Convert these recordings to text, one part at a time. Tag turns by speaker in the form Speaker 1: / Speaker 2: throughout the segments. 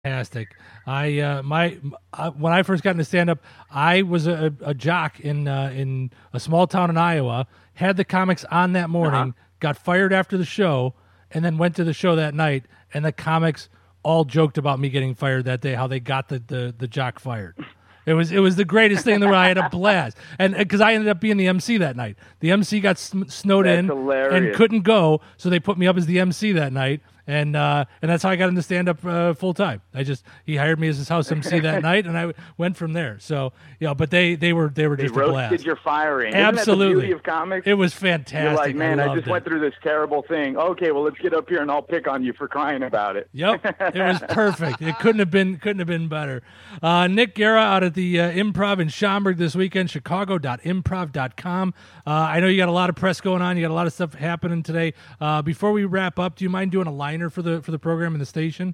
Speaker 1: Fantastic. When I first got into stand up, I was a jock in a small town in Iowa. Had the comics on that morning. Got fired after the show, and then went to the show that night. And the comics all joked about me getting fired that day. How they got the jock fired. It was the greatest thing in the world. I had a blast, and because I ended up being the MC that night. The MC got snowed in and couldn't go, so they put me up as the MC that night. And that's how I got into stand up full time. He hired me as his house MC that night, and I went from there. So but they were just a blast. They
Speaker 2: roasted your firing.
Speaker 1: Absolutely.
Speaker 2: Isn't that the beauty of comics?
Speaker 1: It was fantastic.
Speaker 2: You're like, man, I just
Speaker 1: went
Speaker 2: through this terrible thing. Okay, well, let's get up here and I'll pick on you for crying about it.
Speaker 1: Yep, it was perfect. It couldn't have been better. Nick Guerra out at the Improv in Schaumburg this weekend. Chicago.improv.com. I know you got a lot of press going on. You got a lot of stuff happening today. Before we wrap up, do you mind doing a liner for the program in the station?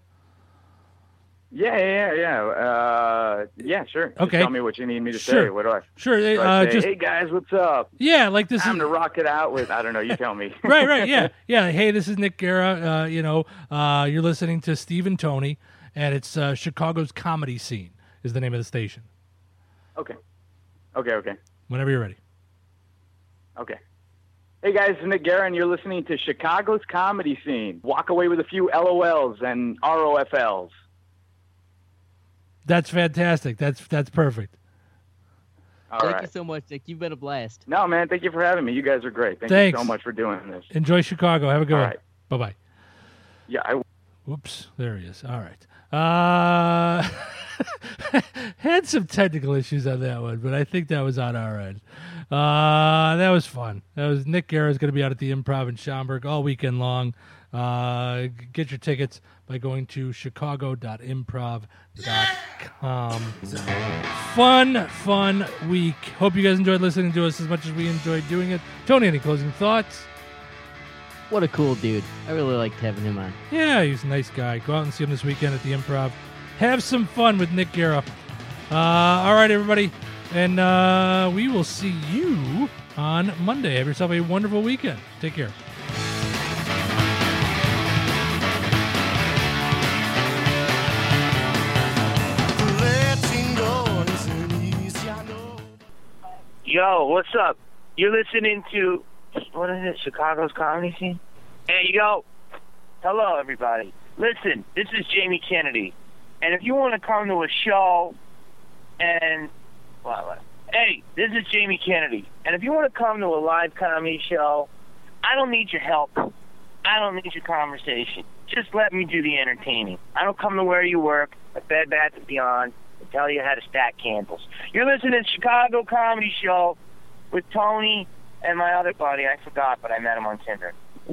Speaker 2: Yeah, sure. Just
Speaker 1: okay.
Speaker 2: Tell me what you need me to say. What do I?
Speaker 1: Sure.
Speaker 2: Do I say, hey guys, what's up?
Speaker 1: Yeah, like this.
Speaker 2: Time to rock it out with. I don't know. You tell me.
Speaker 1: Right. Yeah. Hey, this is Nick Guerra. You're listening to Steve and Tony, and it's Chicago's Comedy Scene is the name of the station.
Speaker 2: Okay.
Speaker 1: Whenever you're ready.
Speaker 2: Okay. Hey guys, it's Nick Guerra, and you're listening to Chicago's Comedy Scene. Walk away with a few LOLs and ROFLs.
Speaker 1: That's fantastic. That's perfect.
Speaker 3: Thank you so much, Nick. You've been a blast.
Speaker 2: No, man, thank you for having me. You guys are great. Thanks you so much for doing this.
Speaker 1: Enjoy Chicago. Have a good one.
Speaker 2: Right.
Speaker 1: Bye-bye.
Speaker 2: Yeah.
Speaker 1: Whoops. There he is. All right. Had some technical issues on that one, but I think that was on our end. That was fun. That was Nick Guerra is going to be out at the Improv in Schaumburg all weekend long. Get your tickets by going to chicago.improv.com. Fun week. Hope you guys enjoyed listening to us as much as we enjoyed doing it. Tony, any closing thoughts?
Speaker 3: What a cool dude. I really liked having him on.
Speaker 1: Yeah, he's a nice guy. Go out and see him this weekend at the Improv. Have some fun with Nick Guerra. All right, everybody. And we will see you on Monday. Have yourself a wonderful weekend. Take care.
Speaker 4: Yo, what's up? You're listening to, what is it, Chicago's Comedy Scene? Hey, yo. Hello, everybody. Listen, this is Jamie Kennedy. And if you want to come to a show and, hey, this is Jamie Kennedy. And if you want to come to a live comedy show, I don't need your help. I don't need your conversation. Just let me do the entertaining. I don't come to where you work, at Bed Bath & Beyond, and tell you how to stack candles. You're listening to Chicago Comedy Show with Tony and my other buddy. I forgot, but I met him on Tinder.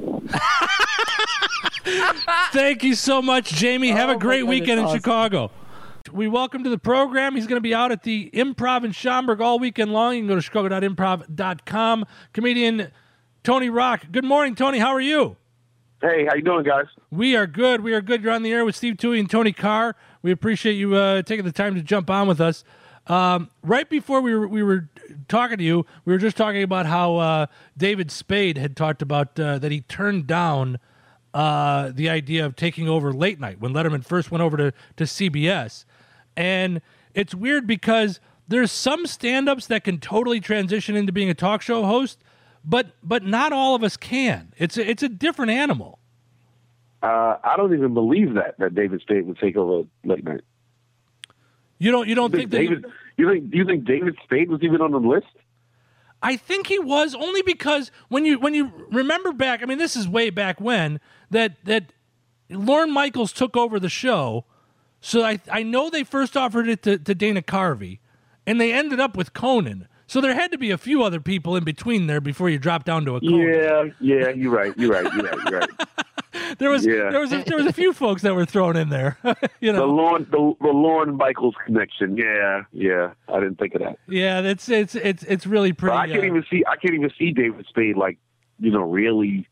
Speaker 1: Thank you so much, Jamie. Have a great weekend in Chicago. We welcome to the program. He's going to be out at the Improv in Schaumburg all weekend long. You can go to chicago.improv.com. Comedian Tony Rock. Good morning, Tony. How are you?
Speaker 5: Hey, how you doing, guys?
Speaker 1: We are good. You're on the air with Steve Toohey and Tony Carr. We appreciate you taking the time to jump on with us. Right before we were talking to you, we were just talking about how David Spade had talked about that he turned down the idea of taking over late night when Letterman first went over to CBS. And it's weird because there's some stand-ups that can totally transition into being a talk show host, but not all of us can. It's a different animal.
Speaker 5: I don't even believe that David Spade would take over late night.
Speaker 1: You don't think that
Speaker 5: David? You think David Spade was even on the list?
Speaker 1: I think he was, only because when you remember back, I mean, this is way back when that Lorne Michaels took over the show. So I know they first offered it to Dana Carvey, and they ended up with Conan. So there had to be a few other people in between there before you drop down to a Conan.
Speaker 5: Yeah, you're right.
Speaker 1: There was a few folks that were thrown in there. You know,
Speaker 5: the Lorne Michaels connection. Yeah, I didn't think of that.
Speaker 1: Yeah, it's really pretty.
Speaker 5: But I can't even see David Spade really.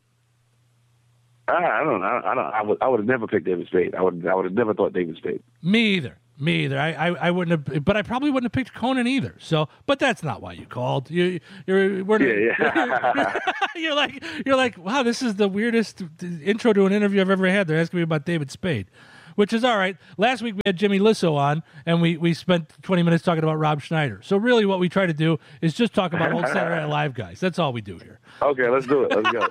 Speaker 5: I don't know. I would have never picked David Spade. I would have never thought David Spade.
Speaker 1: Me either. I wouldn't have, but I probably wouldn't have picked Conan either. So, but that's not why you called. You're like, wow, this is the weirdest intro to an interview I've ever had. They're asking me about David Spade, which is all right. Last week we had Jimmy Lisso on, and we spent 20 minutes talking about Rob Schneider. So really what we try to do is just talk about old Saturday Night Live guys. That's all we do here.
Speaker 5: Okay, let's do it. Let's go.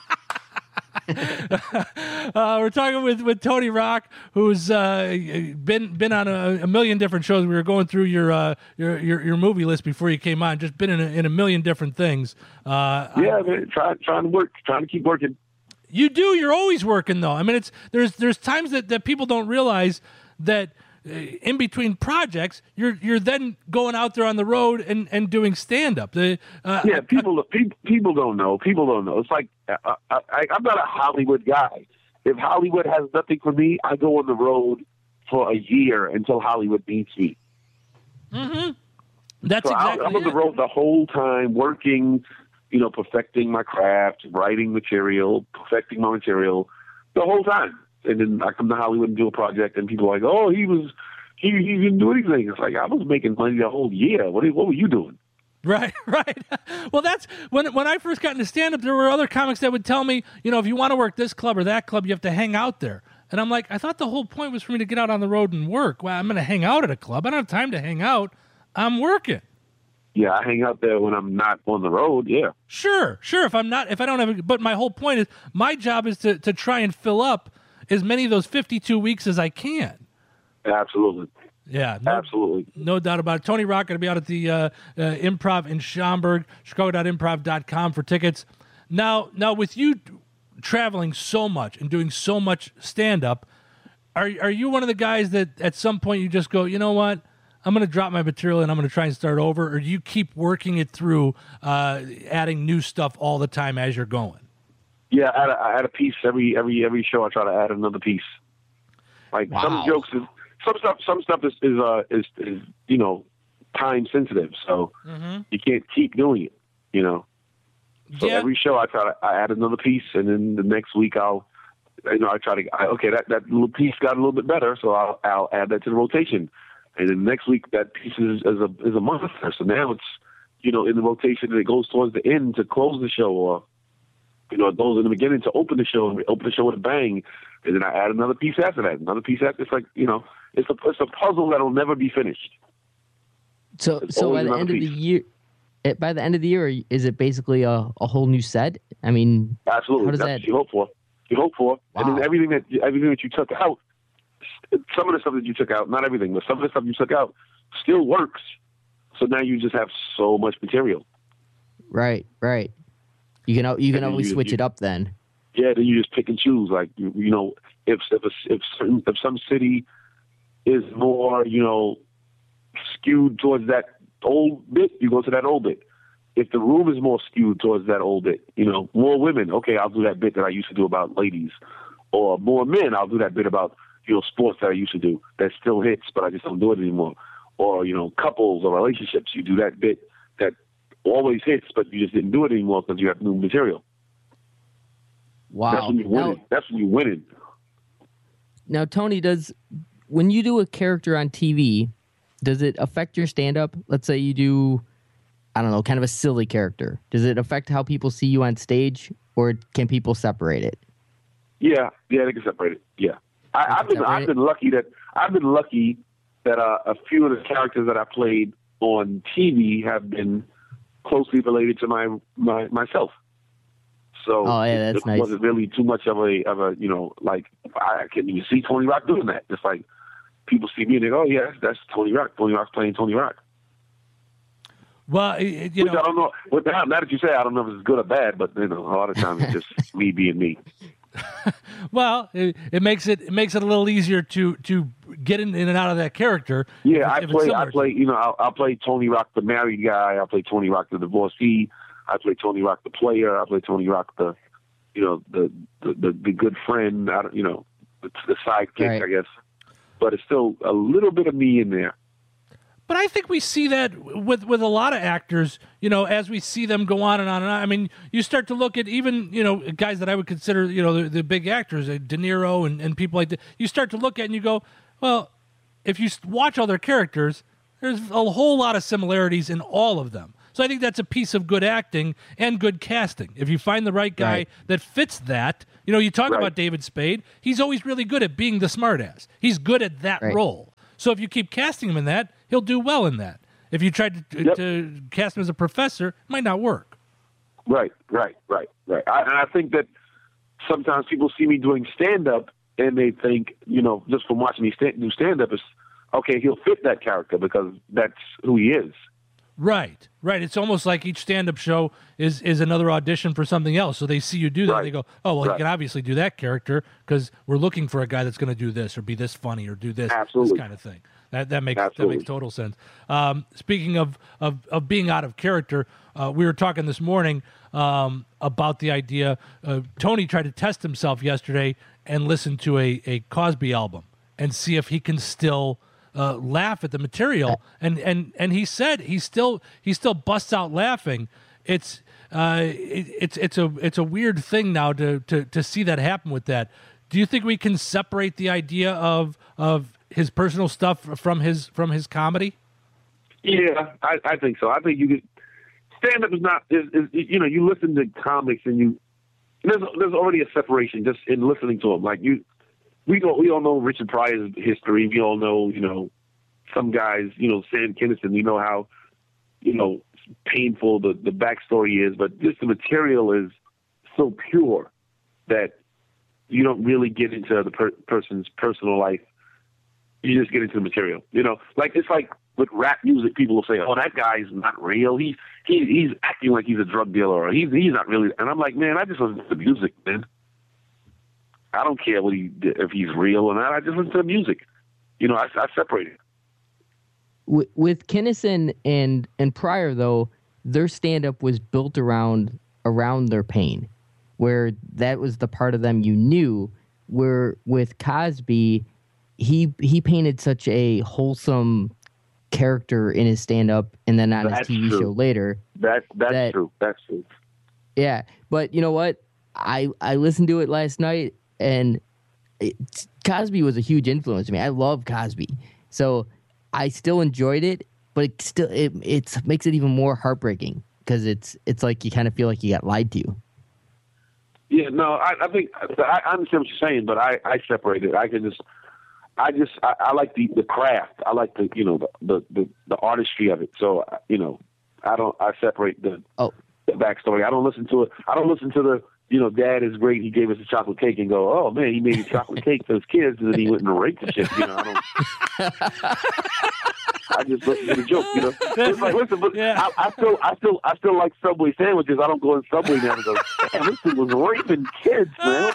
Speaker 1: We're talking with Tony Rock, who's been on a million different shows. We were going through your movie list before you came on. Just been in a million different things.
Speaker 5: Man, trying to keep working.
Speaker 1: You do. You're always working, though. I mean, there's times that people don't realize that in between projects, you're then going out there on the road and doing stand up.
Speaker 5: People don't know. People don't know. It's like I'm not a Hollywood guy. If Hollywood has nothing for me, I go on the road for a year until Hollywood needs me.
Speaker 1: Mm-hmm. That's
Speaker 5: so
Speaker 1: exactly.
Speaker 5: I'm on the road the whole time, working, perfecting my craft, writing material, perfecting my material, the whole time. And then I come to Hollywood and do a project, and people are like, "Oh, he didn't do anything." It's like I was making money the whole year. What were you doing?
Speaker 1: Right. Well, that's when I first got into stand-up, there were other comics that would tell me, if you want to work this club or that club, you have to hang out there. And I'm like, I thought the whole point was for me to get out on the road and work. Well, I'm going to hang out at a club. I don't have time to hang out. I'm working.
Speaker 5: Yeah, I hang out there when I'm not on the road. Yeah.
Speaker 1: Sure. If I don't have, but my whole point is my job is to try and fill up as many of those 52 weeks as I can.
Speaker 5: Absolutely.
Speaker 1: Yeah,
Speaker 5: absolutely.
Speaker 1: No doubt about it. Tony Rock going to be out at the Improv in Schaumburg, chicago.improv.com for tickets. Now with you traveling so much and doing so much stand-up, are you one of the guys that at some point you just go, you know what, I'm going to drop my material and I'm going to try and start over, or do you keep working it through, adding new stuff all the time as you're going?
Speaker 5: Yeah, I add a piece every show. I try to add another piece. Like some jokes, some stuff is time sensitive, so you can't keep doing it. So every show I add another piece, and then the next week I try to that little piece got a little bit better, so I'll add that to the rotation, and then next week that piece is a monster. So now it's in the rotation, and it goes towards the end to close the show, or it goes in the beginning to open the show, and we open the show with a bang, and then I add another piece after that, another piece after. It's like, it's a puzzle that'll never be finished.
Speaker 3: So by the end of the year, is it basically a whole new set? I mean,
Speaker 5: absolutely.
Speaker 3: How does
Speaker 5: That's what you hope for. Wow. And then everything that you took out, some of the stuff that you took out, not everything, but some of the stuff you took out still works. So now you just have so much material.
Speaker 3: Right. You can always switch it up then.
Speaker 5: Yeah, then you just pick and choose. Like if some city is more skewed towards that old bit, you go to that old bit. If the room is more skewed towards that old bit, more women, okay, I'll do that bit that I used to do about ladies. Or more men, I'll do that bit about sports that I used to do that still hits, but I just don't do it anymore. Or couples or relationships, you do that bit that always hits, but you just didn't do it anymore because you have new material.
Speaker 3: Wow.
Speaker 5: That's when you're winning. That's when you're winning.
Speaker 3: Now, Tony, when you do a character on TV, does it affect your stand-up? Let's say you do, I don't know, kind of a silly character. Does it affect how people see you on stage, or can people separate it?
Speaker 5: Yeah, they can separate it. Yeah, I've been lucky that a few of the characters that I played on TV have been closely related to myself. So
Speaker 3: that's nice.
Speaker 5: It wasn't really too much of a like I can even see Tony Rock doing that. Just like people see me and they go, "Oh yeah, that's Tony Rock. Tony Rock's playing Tony Rock."
Speaker 1: Well,
Speaker 5: Which I don't know. Now that you say, I don't know if it's good or bad, but a lot of times it's just me being me.
Speaker 1: Well, it makes it a little easier to get in and out of that character.
Speaker 5: Yeah, I play. I'll play Tony Rock, the married guy. I'll play Tony Rock, the divorcee. I play Tony Rock, the player. I play Tony Rock, the good friend. The sidekick, right. I guess. But it's still a little bit of me in there.
Speaker 1: But I think we see that with a lot of actors, as we see them go on and on and on. I mean, you start to look at even, guys that I would consider, the big actors, De Niro and people like that. You start to look at and you go, well, if you watch all their characters, there's a whole lot of similarities in all of them. So I think that's a piece of good acting and good casting. If you find the right guy that fits that, you talk about David Spade. He's always really good at being the smartass. He's good at that role. So if you keep casting him in that, he'll do well in that. If you tried to cast him as a professor, it might not work.
Speaker 5: Right. I think that sometimes people see me doing stand-up and they think, just from watching me do stand-up, is okay, he'll fit that character because that's who he is.
Speaker 1: Right. It's almost like each stand-up show is another audition for something else. So they see you do that, and they go, oh, well, he can obviously do that character because we're looking for a guy that's going to do this or be this funny or do this kind of thing. That makes total sense. Speaking of being out of character, we were talking this morning about the idea. Tony tried to test himself yesterday and listen to a Cosby album and see if he can still laugh at the material. And he said he still busts out laughing. It's a weird thing now to see that happen with that. Do you think we can separate the idea of his personal stuff from his comedy?
Speaker 5: Yeah, I think so. I think you could. Stand-up is not you listen to comics and there's already a separation just in listening to them. Like we all know Richard Pryor's history. We all know some guys, Sam Kinison. We know how painful the backstory is, but just the material is so pure that you don't really get into the person's personal life. You just get into the material. It's like with rap music, people will say, "Oh, that guy's not real. He's acting like he's a drug dealer, or he's not really." And I'm like, man, I just listen to the music, man. I don't care if he's real or not. I just listen to the music. I separate it.
Speaker 3: With Kinison and Pryor, though, their stand-up was built around their pain, where that was the part of them you knew. Where with Cosby, he painted such a wholesome character in his stand-up and then on his TV show later.
Speaker 5: That's true. That's true.
Speaker 3: Yeah, but you know what? I listened to it last night, and Cosby was a huge influence to me. I love Cosby, so I still enjoyed it, but it makes it even more heartbreaking because it's like you kind of feel like you got lied to.
Speaker 5: Yeah, no, I think I understand what you're saying, but I separate it. I like the craft. I like the artistry of it. So I separate the backstory. I don't listen to it. I don't listen to the Dad is great. He gave us a chocolate cake and go, oh man, he made a chocolate cake for his kids, and then he went and raped the shit. I just listen to the joke. It's like, listen, but yeah. I still like Subway sandwiches. I don't go in Subway now and go, damn, this thing was raping kids, man.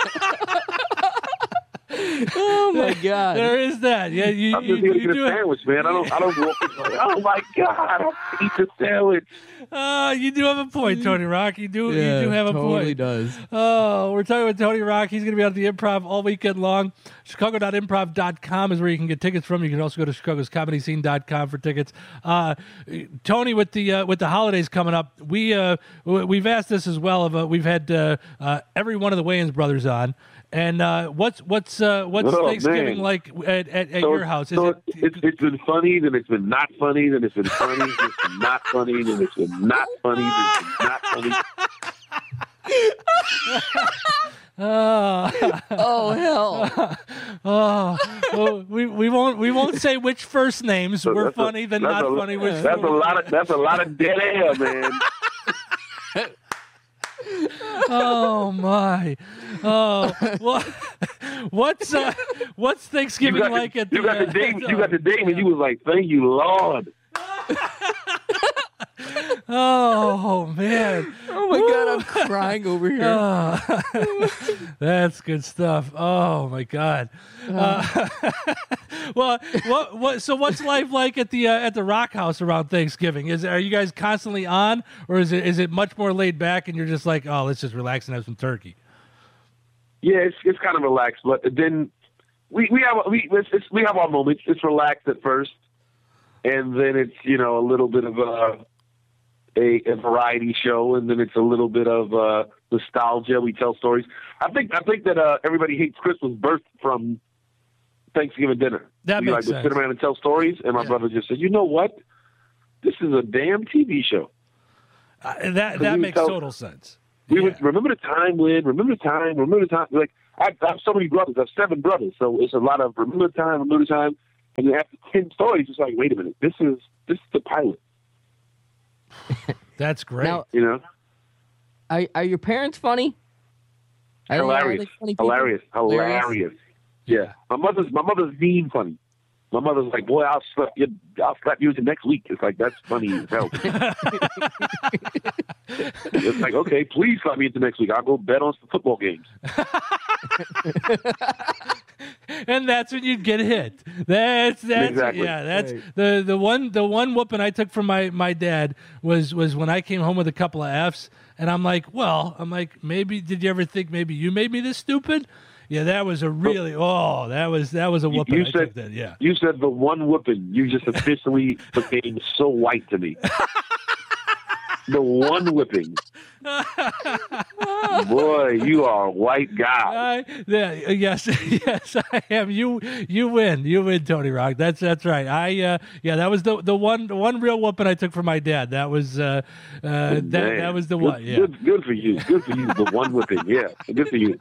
Speaker 3: Oh my God!
Speaker 1: There is that. Yeah,
Speaker 5: I'm just here to get a sandwich, man. I don't walk in like, oh my God, I eat the sandwich.
Speaker 1: You do have a point, Tony Rock. You do have a point.
Speaker 3: Totally does.
Speaker 1: Oh, we're talking with Tony Rock. He's going to be on the Improv all weekend long. Chicago.improv.com is where you can get tickets from. You can also go to chicagoscomedyscene.com for tickets. Tony, with the holidays coming up, we've asked this as well. We've had every one of the Wayans brothers on. And what's Thanksgiving like at your house?
Speaker 5: It's been funny, then it's been not funny, then it's been funny, then it's been not funny, then it's been not funny, then it's been not funny.
Speaker 3: Oh hell!
Speaker 1: Well, we won't say which first names were funny, then not funny.
Speaker 5: That's a lot of dead air, man.
Speaker 1: Oh my! Oh, what's Thanksgiving like at the?
Speaker 5: You got the date, and you was like, "Thank you, Lord."
Speaker 1: Oh man!
Speaker 3: Oh my God! I'm crying over here.
Speaker 1: That's good stuff. Oh my God! Well, so what's life like at the Rock House around Thanksgiving? Are you guys constantly on, or is it much more laid back and you're just like, oh, let's just relax and have some turkey?
Speaker 5: Yeah, it's kind of relaxed, but then we have our moments. It's relaxed at first, and then it's a little bit of a variety show, and then it's a little bit of nostalgia. We tell stories. I think that Everybody Hates Christmas birthed from Thanksgiving dinner.
Speaker 1: That makes sense.
Speaker 5: Sit around and tell stories, and my brother just said, "You know what? This is a damn TV show.
Speaker 1: That makes total sense.
Speaker 5: We would remember the time, Lynn. Remember the time. Like I have so many brothers. I have 7 brothers, so it's a lot of remember the time. And then after 10 stories, it's like, wait a minute, this is the pilot.
Speaker 1: That's great.
Speaker 3: Now,
Speaker 5: you know,
Speaker 3: are your parents funny?
Speaker 5: Hilarious. Yeah, my mother's mean funny. My mother's like, boy, I'll slap you the next week. It's like, that's funny as hell. It's like, okay, please slap me the next week. I'll go bet on some football games.
Speaker 1: And that's when you'd get hit. That's
Speaker 5: exactly.
Speaker 1: Yeah, that's
Speaker 3: right.
Speaker 1: the one whooping I took from my dad was when I came home with a couple of F's, and I'm like, maybe did you ever think maybe you made me this stupid? Yeah, that was a really that was a whooping.
Speaker 5: You
Speaker 1: I
Speaker 5: said
Speaker 1: took that, yeah.
Speaker 5: You said the one whooping. You just officially became so white to me. The one whipping. Boy, you are a white guy.
Speaker 1: Yes, I am. You win, Tony Rock. That's right. That was the one real whooping I took from my dad. That was that was the one. Yeah.
Speaker 5: Good for you. The one whipping. Yeah, good for you.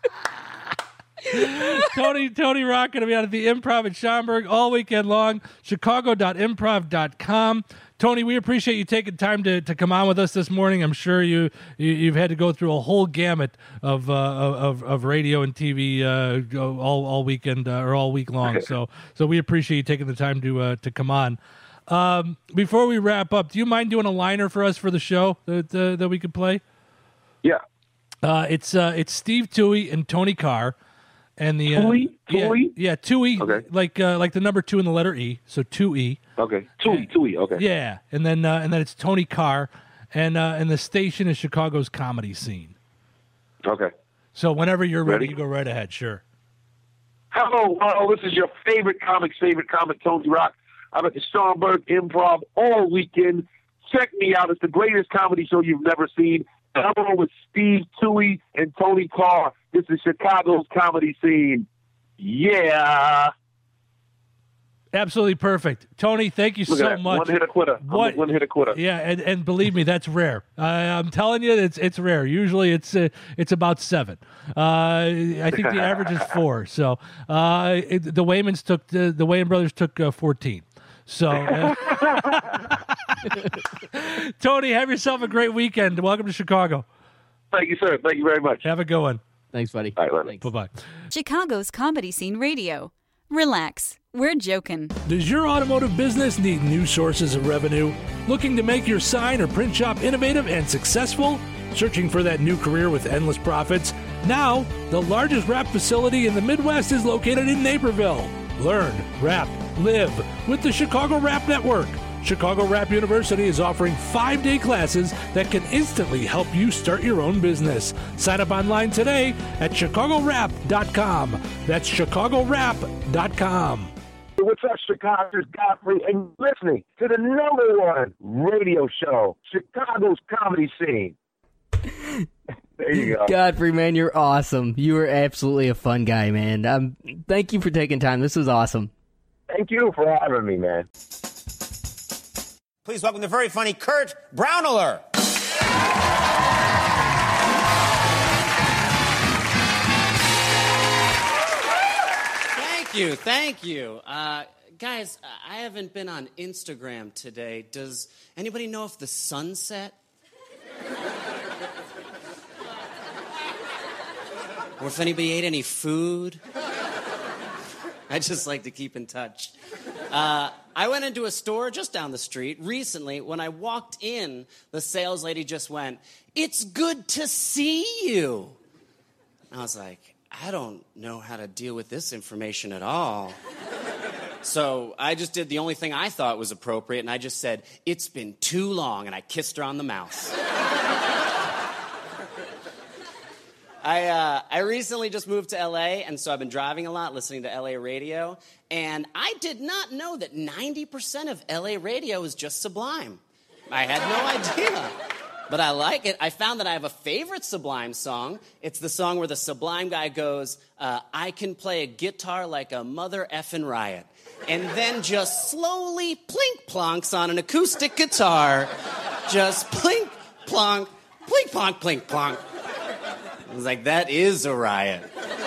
Speaker 1: Tony Rock going to be out at the Improv at Schaumburg all weekend long. Chicago.improv.com. Tony, we appreciate you taking time to come on with us this morning. I'm sure you've had to go through a whole gamut of radio and TV all weekend or all week long. So we appreciate you taking the time to come on. Before we wrap up, do you mind doing a liner for us for the show that we could play?
Speaker 5: Yeah.
Speaker 1: It's Steve Toohey and Tony Carr. And the
Speaker 5: Toohey?
Speaker 1: Yeah, Toohey,
Speaker 5: okay.
Speaker 1: like the number 2 in the letter E, so 2E.
Speaker 5: Okay, Toohey. Okay.
Speaker 1: Yeah, and then it's Tony Carr, and the station is Chicago's Comedy Scene.
Speaker 5: Okay.
Speaker 1: So whenever you're ready, you go right ahead. Sure.
Speaker 5: Hello, this is your favorite comic, Tony Rock. I'm at the Schaumburg Improv all weekend. Check me out. It's the greatest comedy show you've never seen. I'm on with Steve Toohey and Tony Carr. This is Chicago's Comedy Scene. Yeah.
Speaker 1: Absolutely perfect. Tony, thank you so much.
Speaker 5: One hit a quitter. One hit a quitter.
Speaker 1: Yeah, and believe me, that's rare. I'm telling you, it's rare. Usually it's about 7. I think the average is 4. So the Waymans took the Wayman brothers took 14. So Tony, have yourself a great weekend. Welcome to Chicago.
Speaker 5: Thank you, sir. Thank you very much.
Speaker 1: Have a good one.
Speaker 3: Thanks, buddy.
Speaker 5: All right,
Speaker 1: bye-bye.
Speaker 6: Chicago's Comedy Scene Radio. Relax. We're joking.
Speaker 1: Does your automotive business need new sources of revenue? Looking to make your sign or print shop innovative and successful? Searching for that new career with endless profits? Now, the largest wrap facility in the Midwest is located in Naperville. Learn, wrap, live with the Chicago Wrap Network. Chicago Wrap University is offering 5-day classes that can instantly help you start your own business. Sign up online today at ChicagoWrap.com. That's ChicagoWrap.com.
Speaker 7: What's up, Chicago's Godfrey, and you're listening to the #1 radio show, Chicago's Comedy Scene. There you go.
Speaker 3: Godfrey, man, you're awesome. You are absolutely a fun guy, man. Thank you for taking time. This was awesome.
Speaker 7: Thank you for having me, man.
Speaker 8: Please welcome the very funny Kurt Browneler.
Speaker 9: Thank you. Guys, I haven't been on Instagram today. Does anybody know if the sun set? Or if anybody ate any food? I just like to keep in touch. I went into a store just down the street recently. When I walked in, the sales lady just went, "It's good to see you." I was like, I don't know how to deal with this information at all. So I just did the only thing I thought was appropriate, and I just said, "It's been too long," and I kissed her on the mouth. I recently just moved to LA, and so I've been driving a lot, listening to LA radio, and I did not know that 90% of LA radio is just Sublime. I had no idea. but I like it. I found that I have a favorite Sublime song. It's the song where the Sublime guy goes, I can play a guitar like a mother effing riot. And then just slowly plink plonks on an acoustic guitar. Just plink plonk, plink plonk, plink plonk. I was like, that is a riot.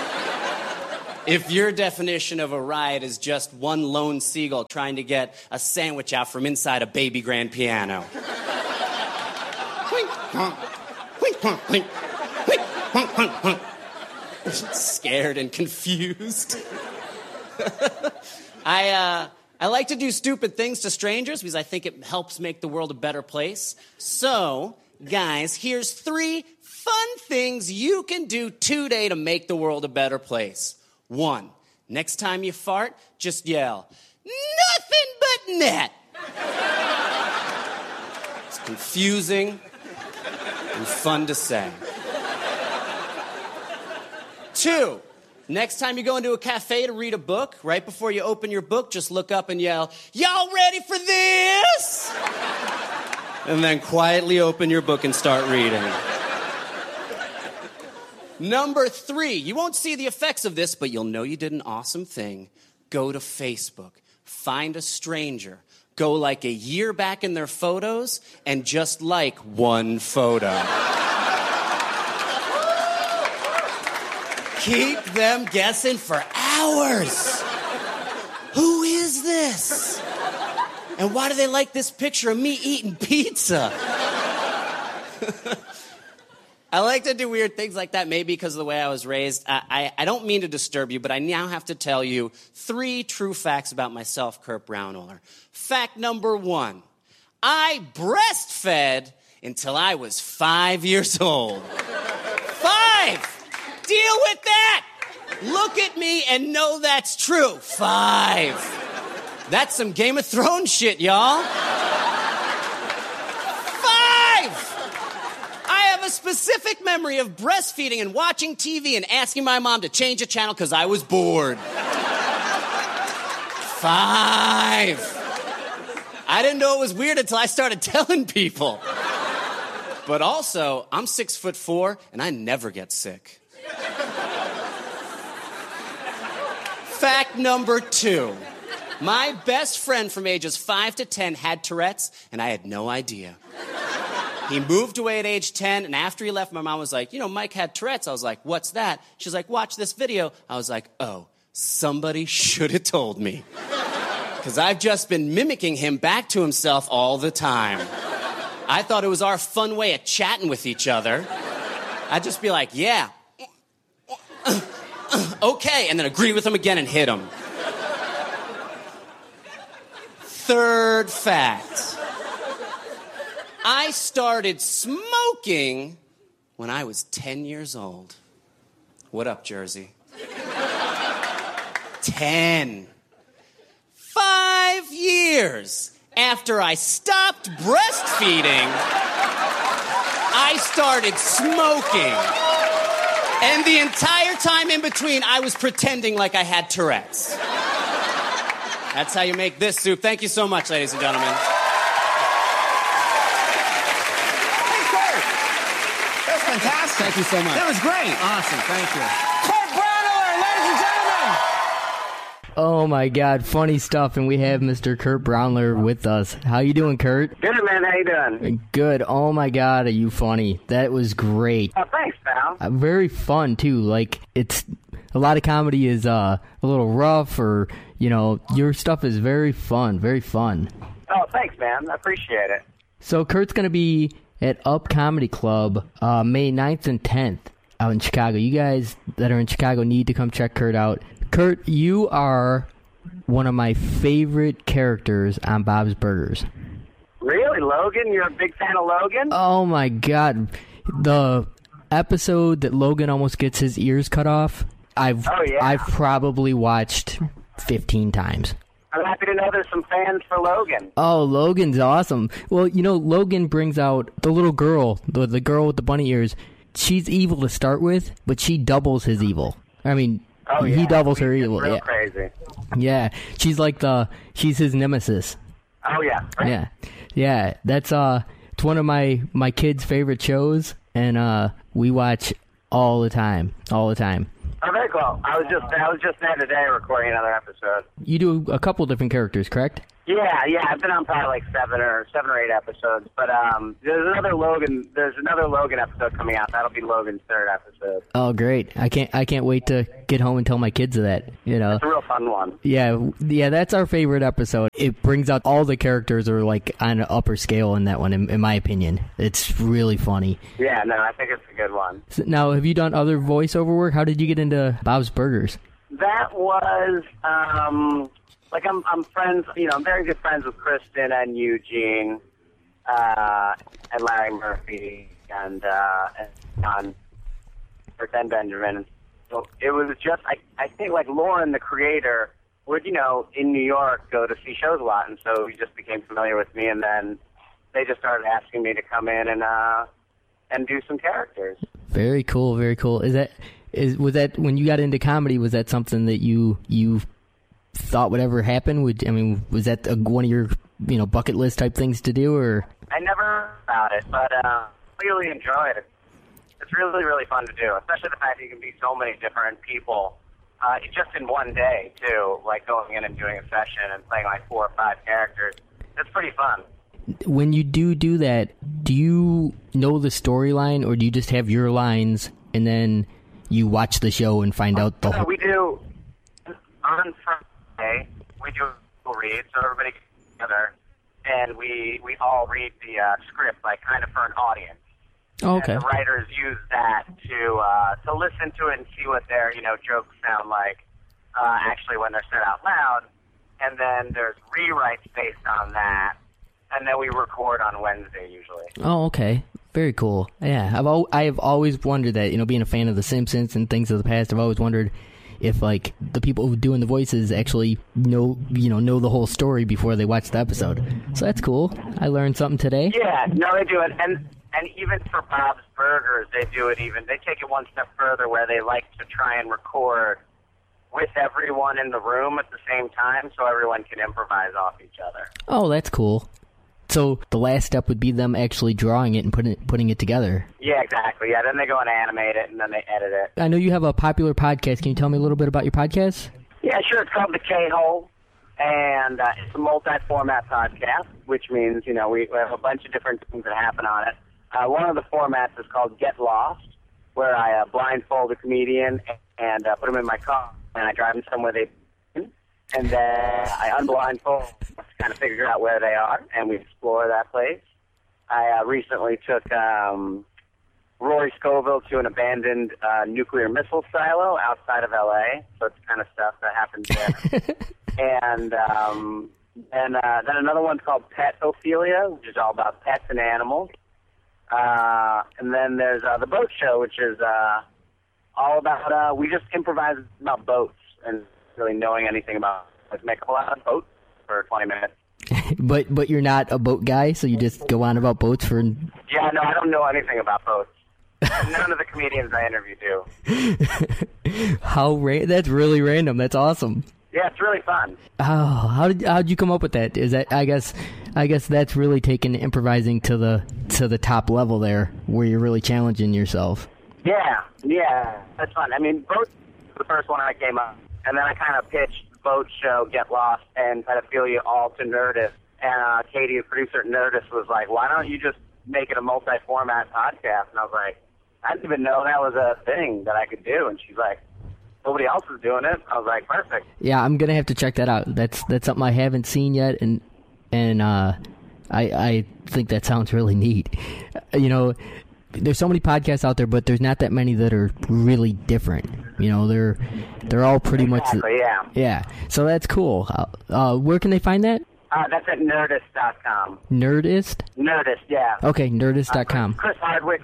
Speaker 9: If your definition of a riot is just one lone seagull trying to get a sandwich out from inside a baby grand piano. Plink plonk, plink plonk, plink, plink plonk, plonk, plonk. Scared and confused. I like to do stupid things to strangers because I think it helps make the world a better place. So, guys, here's 3 fun things you can do today to make the world a better place. 1, next time you fart, just yell, nothing but net. It's confusing and fun to say. 2, next time you go into a cafe to read a book, right before you open your book, just look up and yell, y'all ready for this? And then quietly open your book and start reading. Number 3, you won't see the effects of this, but you'll know you did an awesome thing. Go to Facebook, find a stranger, go like a year back in their photos, and just like one photo. Keep them guessing for hours. Who is this? And why do they like this picture of me eating pizza? I like to do weird things like that, maybe because of the way I was raised. I don't mean to disturb you, but I now have to tell you 3 true facts about myself, Kurt Braunohler. Fact number 1, I breastfed until I was 5 years old. 5! Deal with that! Look at me and know that's true. 5. That's some Game of Thrones shit, y'all. 5! I have a specific memory of breastfeeding and watching TV and asking my mom to change a channel because I was bored. 5. I didn't know it was weird until I started telling people. But also, I'm 6'4" and I never get sick. Fact number 2. My best friend from ages 5 to 10 had Tourette's, and I had no idea. He moved away at age 10, and after he left, my mom was like, Mike had Tourette's. I was like, what's that? She's like, watch this video. I was like, oh, somebody should have told me. Because I've just been mimicking him back to himself all the time. I thought it was our fun way of chatting with each other. I'd just be like, yeah. Okay, and then agree with him again and hit him. 3rd fact. I started smoking when I was 10 years old. What up, Jersey? 10. 5 years after I stopped breastfeeding, I started smoking. And the entire time in between, I was pretending like I had Tourette's. That's how you make this soup. Thank you so much, ladies and gentlemen.
Speaker 8: That was fantastic.
Speaker 3: Thank you so much.
Speaker 8: That was great.
Speaker 3: Awesome. Thank you.
Speaker 8: Kurt Braunohler, ladies and gentlemen.
Speaker 3: Oh my God, funny stuff, and we have Mr. Kurt Braunohler with us. How you doing, Kurt?
Speaker 7: Good, man. How you doing?
Speaker 3: Good. Oh my God, are you funny? That was great.
Speaker 7: Oh, thanks, pal.
Speaker 3: Very fun too. Like, it's a lot of comedy is a little rough, or your stuff is very fun. Very fun.
Speaker 7: Oh, thanks, man. I appreciate it.
Speaker 3: So Kurt's gonna be at Up Comedy Club May 9th and 10th out in Chicago. You guys that are in Chicago need to come check Kurt out. Kurt, you are one of my favorite characters on Bob's Burgers.
Speaker 7: Really, Logan? You're a big fan of Logan?
Speaker 3: Oh my God. The episode that Logan almost gets his ears cut off, I've probably watched 15 times.
Speaker 7: I'm happy to know there's some fans for Logan.
Speaker 3: Oh, Logan's awesome. Well, Logan brings out the little girl, the girl with the bunny ears. She's evil to start with, but she doubles his evil. I mean, he doubles her evil.
Speaker 7: Real crazy.
Speaker 3: Yeah, she's like she's his nemesis.
Speaker 7: Oh yeah.
Speaker 3: Yeah. That's It's one of my kids' favorite shows, and we watch all the time.
Speaker 10: Oh, very cool. I was just there today recording another episode.
Speaker 3: You do a couple different characters, correct?
Speaker 10: Yeah. I've been on probably like seven or 8 episodes. But there's another Logan episode coming out. That'll be Logan's 3rd episode.
Speaker 3: Oh, great! I can't wait to get home and tell my kids that.
Speaker 10: It's a real fun one.
Speaker 3: Yeah. That's our favorite episode. It brings out all the characters are like on an upper scale in that one, in my opinion. It's really funny.
Speaker 10: Yeah, no, I think it's a good one.
Speaker 3: So now, have you done other voiceover work? How did you get into Bob's Burgers?
Speaker 10: That was I'm friends. I'm very good friends with Kristen and Eugene, and Larry Murphy and John and Benjamin. So it was just I think like Lauren, the creator, would in New York go to see shows a lot, and so he just became familiar with me, and then they just started asking me to come in and do some characters.
Speaker 3: Very cool, very cool. Was that when you got into comedy? Was that something that you thought would ever happen? Was that one of your bucket list type things to do, or?
Speaker 10: I never thought it, but really enjoy it. It's really, really fun to do, especially the fact that you can be so many different people just in one day too. Like going in and doing a session and playing like 4 or 5 characters. It's pretty fun.
Speaker 3: When you do that, do you know the storyline, or do you just have your lines and then you watch the show and find out the whole?
Speaker 10: We do on Friday. We do a read, so everybody gets together, and we all read the script, like kind of for an audience.
Speaker 3: Oh, okay.
Speaker 10: And the writers use that to listen to it and see what their jokes sound like actually when they're said out loud, and then there's rewrites based on that, and then we record on Wednesday usually.
Speaker 3: Oh, okay. Very cool. Yeah, I have always wondered that, being a fan of The Simpsons and things of the past, I've always wondered if like the people doing the voices actually know the whole story before they watch the episode. So that's cool. I learned something today.
Speaker 10: Yeah, no, they do it, and even for Bob's Burgers, they do it. They take it one step further, where they like to try and record with everyone in the room at the same time, so everyone can improvise off each other.
Speaker 3: Oh, that's cool. So the last step would be them actually drawing it and putting it together.
Speaker 10: Yeah, exactly. Yeah, then they go and animate it, and then they edit it.
Speaker 3: I know you have a popular podcast. Can you tell me a little bit about your podcast?
Speaker 10: Yeah, sure. It's called The K-Hole, and it's a multi-format podcast, which means, we have a bunch of different things that happen on it. One of the formats is called Get Lost, where I blindfold a comedian and put them in my car, and I drive them somewhere they've been, and then I unblindfold to kind of figure out where they are, and we explore that place. I recently took Rory Scovel to an abandoned nuclear missile silo outside of L.A., so it's kind of stuff that happens there. And then another one's called Pet Ophelia, which is all about pets and animals. And then there's The Boat Show, which is all about, we just improvise about boats and really knowing anything about, make a lot of boats for 20 minutes.
Speaker 3: But you're not a boat guy, so you just go on about boats for...
Speaker 10: Yeah, no, I don't know anything about boats. None of the comedians I interview do.
Speaker 3: That's really random. That's awesome.
Speaker 10: Yeah, it's really fun.
Speaker 3: Oh, how'd you come up with that? Is that I guess that's really taking improvising to the top level there, where you're really challenging yourself.
Speaker 10: Yeah, that's fun. I mean, boats was the first one I came up, and then I kind of pitched Boat Show, Get Lost, and Pedophilia all to Nerdist. And Katie, the producer at Nerdist, was like, "Why don't you just make it a multi-format podcast?" And I was like, "I didn't even know that was a thing that I could do." And she's like, "Nobody else is doing it." I was like, "Perfect." Yeah,
Speaker 3: I'm gonna have to check that out. That's something I haven't seen yet, and I think that sounds really neat. There's so many podcasts out there, but there's not that many that are really different. They're all pretty much. Yeah. So that's cool. Where can they find that?
Speaker 10: That's at Nerdist.com.
Speaker 3: Nerdist?
Speaker 10: Nerdist, yeah.
Speaker 3: Okay, Nerdist.com.
Speaker 10: Chris Hardwick's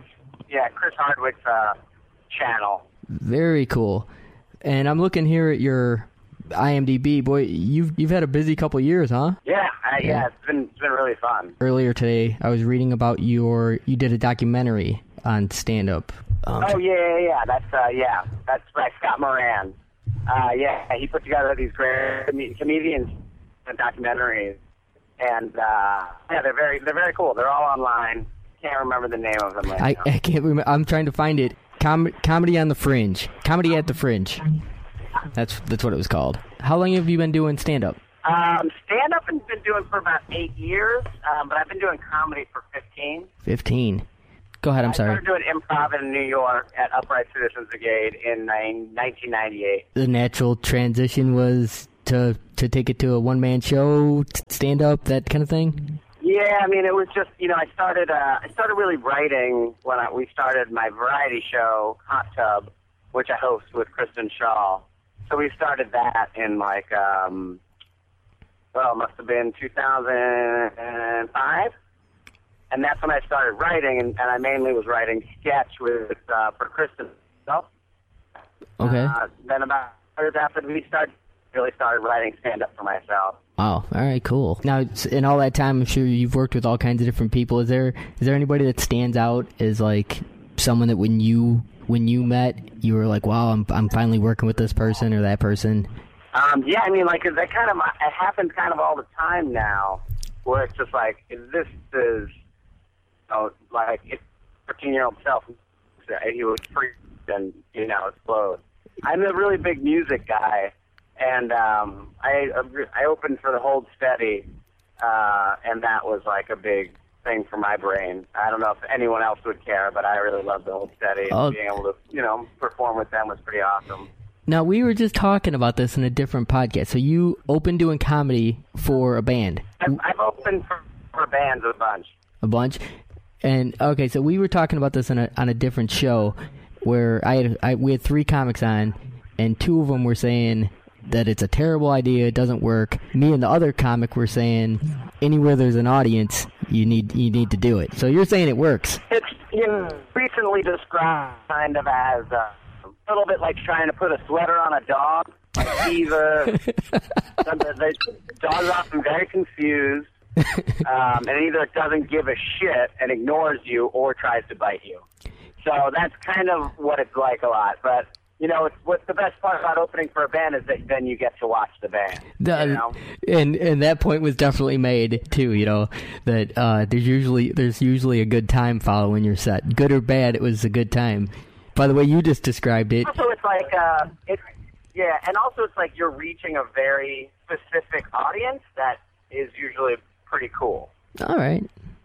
Speaker 10: channel.
Speaker 3: Very cool. And I'm looking here at your IMDb. Boy, you've had a busy couple years, huh?
Speaker 10: Yeah, it's been really fun.
Speaker 3: Earlier today, I was reading about you did a documentary on stand-up.
Speaker 10: Yeah. That's right, Scott Moran. He put together these great comedians and documentaries, And yeah, they're very cool. They're all online. Can't remember the name of them right now.
Speaker 3: I can't remember. I'm trying to find it. Comedy on the Fringe. Comedy at the Fringe. That's what it was called. How long have you been doing stand-up?
Speaker 10: Stand-up I've been doing for about 8 years, but I've been doing comedy for 15.
Speaker 3: 15. Go ahead, I'm sorry.
Speaker 10: I started doing improv in New York at Upright Citizens Brigade in 1998.
Speaker 3: The natural transition was to take it to a one-man show, stand-up, that kind of thing?
Speaker 10: Yeah, I mean, it was just, I started really writing when we started my variety show, Hot Tub, which I host with Kristen Shaw. So we started that in it must have been 2005. And that's when I started writing, and I mainly was writing sketch for Kristen.
Speaker 3: Okay.
Speaker 10: Then about years after we really started writing stand-up for myself.
Speaker 3: Wow. All right, cool. Now, in all that time, I'm sure you've worked with all kinds of different people. Is there anybody that stands out as like someone that when you met, you were like, wow, I'm finally working with this person or that person?
Speaker 10: Yeah, I mean, like it happens kind of all the time now, where it's just like this is. Like it's 13-year-old self, he was free and explode. I'm a really big music guy, and I opened for the Hold Steady, and that was like a big thing for my brain. I don't know if anyone else would care, but I really loved the Hold Steady, and being able to perform with them was pretty awesome.
Speaker 3: Now, we were just talking about this in a different podcast. So you opened doing comedy for a band.
Speaker 10: I've opened for bands a bunch.
Speaker 3: A bunch? And okay, so we were talking about this on a different show where we had 3 comics on, and 2 of them were saying that it's a terrible idea, it doesn't work. Me and the other comic were saying anywhere there's an audience, you need to do it. So you're saying it works.
Speaker 10: It's recently described kind of as a little bit like trying to put a sweater on a dog. Like the dog's often very confused. And either it doesn't give a shit and ignores you or tries to bite you. So that's kind of what it's like a lot. But, what's the best part about opening for a band is that then you get to watch the band.
Speaker 3: And that point was definitely made, too, that there's usually a good time following your set. Good or bad, it was a good time. By the way, you just described it.
Speaker 10: Also, it's like, and also it's like you're reaching a very specific audience that is usually pretty cool.
Speaker 3: All right.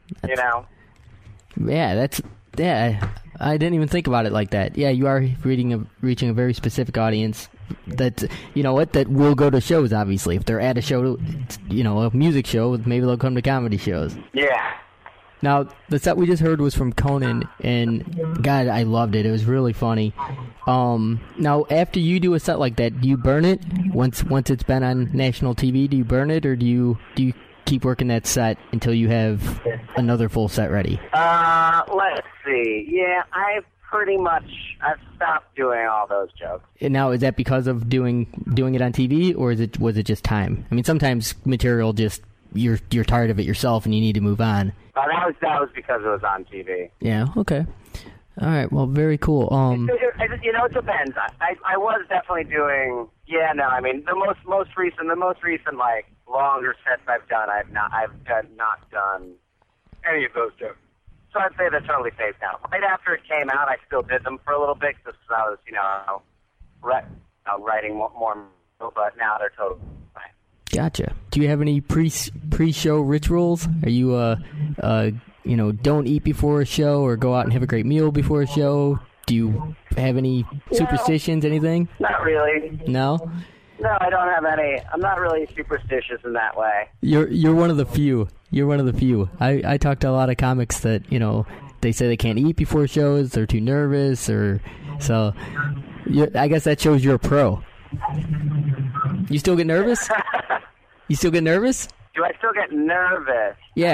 Speaker 3: Yeah, I didn't even think about it like that. Yeah, you are reaching a very specific audience that, that will go to shows, obviously. If they're at a show, a music show, maybe they'll come to comedy shows.
Speaker 10: Yeah.
Speaker 3: Now, the set we just heard was from Conan, and God, I loved it. It was really funny. Now, after you do a set like that, do you burn it? Once it's been on national TV, do you burn it, or do you keep working that set until you have another full set ready?
Speaker 10: Let's see. Yeah, I've stopped doing all those jokes.
Speaker 3: And now, is that because of doing it on TV, or was it just time? I mean, sometimes material just you're tired of it yourself and you need to move on.
Speaker 10: That was because it was on TV.
Speaker 3: Yeah. Okay. All right. Well, very cool.
Speaker 10: It depends. I was definitely doing. Yeah. No. I mean, the most recent like longer sets I've done. I've not done any of those jokes. So I'd say they're totally safe now. Right after it came out, I still did them for a little bit because I was writing more, but now they're totally fine.
Speaker 3: Gotcha. Do you have any pre-show rituals? Are you don't eat before a show or go out and have a great meal before a show? Do you have any superstitions, anything?
Speaker 10: Not really.
Speaker 3: No?
Speaker 10: No, I don't have any. I'm not really superstitious in that way.
Speaker 3: You're one of the few. You're one of the few. I talk to a lot of comics that, they say they can't eat before shows, they're too nervous, so I guess that shows you're a pro. You still get nervous? You still get nervous?
Speaker 10: Do I still get nervous?
Speaker 3: Yeah,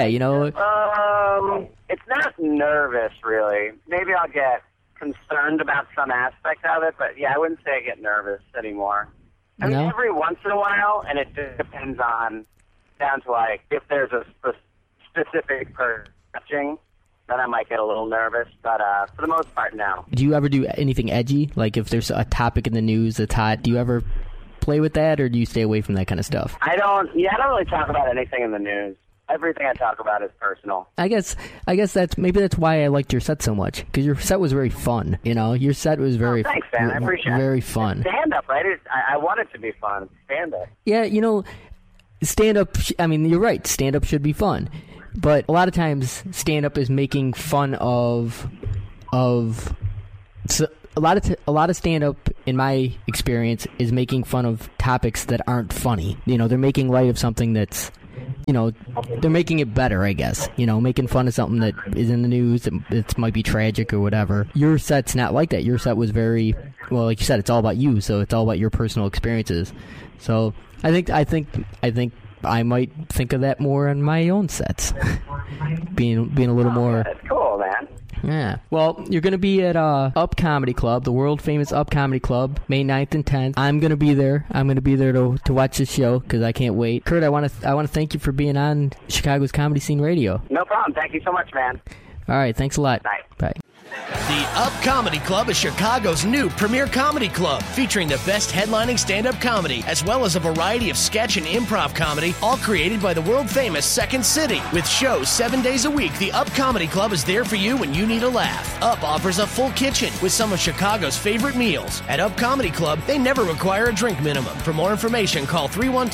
Speaker 10: it's not nervous, really. Maybe I'll get concerned about some aspect of it, but yeah, I wouldn't say I get nervous anymore. I mean, every once in a while, and it depends on, down to like, if there's a specific person touching, then I might get a little nervous, but for the most part, no.
Speaker 3: Do you ever do anything edgy? Like if there's a topic in the news that's hot, do you ever play with that, or do you stay away from that kind of stuff?
Speaker 10: I don't really talk about anything in the news. Everything I talk about is personal.
Speaker 3: I guess that's why I liked your set so much, because your set was very fun. Your set was very
Speaker 10: thanks, man. I appreciate it.
Speaker 3: Very fun.
Speaker 10: Stand up, right? I want it to be fun. Stand up.
Speaker 3: Yeah, stand up. I mean, you're right. Stand up should be fun, but a lot of times stand up is making fun of. So a lot of stand up, in my experience, is making fun of topics that aren't funny. They're making light of something that's. They're making it better, I guess. Making fun of something that is in the news that might be tragic or whatever. Your set's not like that. Your set was very, well, like you said, it's all about you, so it's all about your personal experiences. So I think I might think of that more on my own sets, being a little more.
Speaker 10: That's cool, man.
Speaker 3: Yeah. Well, you're going to be at Up Comedy Club, the world famous Up Comedy Club, May 9th and 10th. I'm going to be there. I'm going to be there to watch the show because I can't wait. Kurt, I want to thank you for being on Chicago's Comedy Scene Radio.
Speaker 10: No problem. Thank you so much, man.
Speaker 3: All right. Thanks a lot.
Speaker 10: Bye.
Speaker 3: Bye.
Speaker 11: The Up Comedy Club is Chicago's new premier comedy club, featuring the best headlining stand-up comedy, as well as a variety of sketch and improv comedy, all created by the world-famous Second City. With shows 7 days a week, the Up Comedy Club is there for you when you need a laugh. Up offers a full kitchen with some of Chicago's favorite meals. At Up Comedy Club, they never require a drink minimum. For more information, call